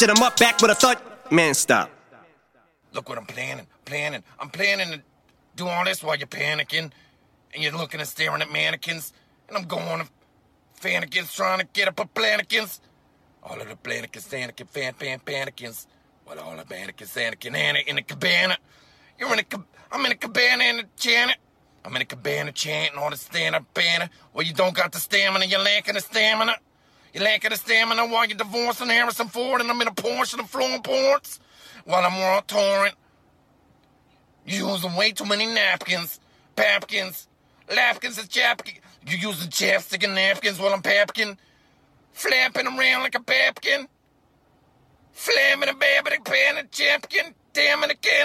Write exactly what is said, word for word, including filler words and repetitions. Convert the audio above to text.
Did him up back with a thud. Man, stop. Look what I'm planning, planning. I'm planning to do all this while you're panicking, and you're looking and staring at mannequins, and I'm going to fannikins trying to get up a planikins. All of the planikins, Anakin, fan, fan, panikins. Well, all the mannequins, Anakin, Anna in the cabana. You're in a, I'm in a cabana in a Janet. I'm in a cabana chanting all the stand-up banner. Well, you don't got the stamina, you're lacking the stamina. You're lacking the stamina while you're divorcing Harrison Ford, and I'm in a Porsche and flowing ports while I'm on torrent. You're using way too many napkins, papkins, lapkins and chapkins. You're using chapstick and napkins while I'm papkin, flapping around like a papkin, flamming a babbing pan and champion, damn it again.